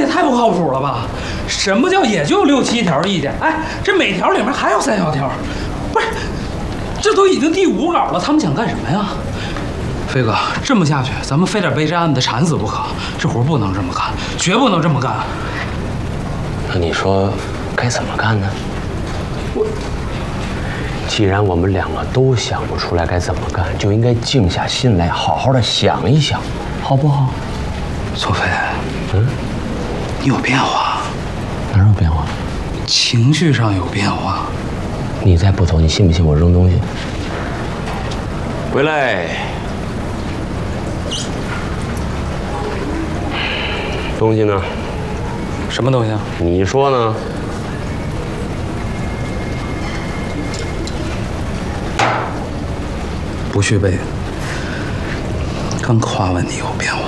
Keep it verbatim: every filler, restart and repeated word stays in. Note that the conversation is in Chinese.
也太不靠谱了吧？什么叫也就六七条意见？哎，这每条里面还有三小条，不是？这都已经第五稿了，他们想干什么呀？飞哥，这么下去，咱们非得被这案子缠死不可。这活不能这么干，绝不能这么干。 那你说该怎么干呢？ 我， 既然我们两个都想不出来该怎么干，就应该静下心来，好好的想一想，好不好？ 左飞， 嗯， 你有变化。 哪有变化？ 情绪上有变化。 你再不走，你信不信我扔东西？回来。东西呢？ 什么东西啊？ 你说呢？ 不续背。刚夸完你有变化。